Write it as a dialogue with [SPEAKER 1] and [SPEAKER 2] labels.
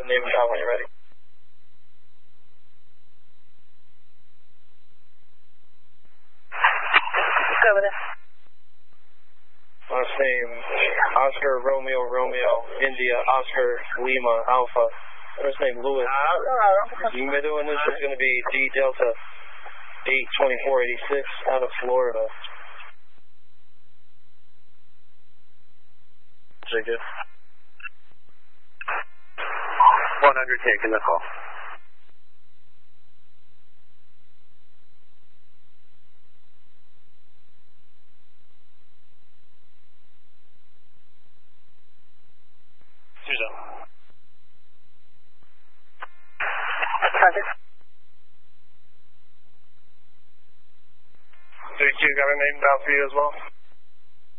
[SPEAKER 1] ahead and name and time when you're ready.
[SPEAKER 2] Go over there.
[SPEAKER 1] Last name, Oscar Romeo Romeo, India, Oscar Lima Alpha. First name, Louis. Middle initial is going to be D Delta 82486 out of Florida.
[SPEAKER 3] Jacob. 100 taking the call.
[SPEAKER 4] Susan.
[SPEAKER 2] Roger.
[SPEAKER 4] 32 got a name down for you as well?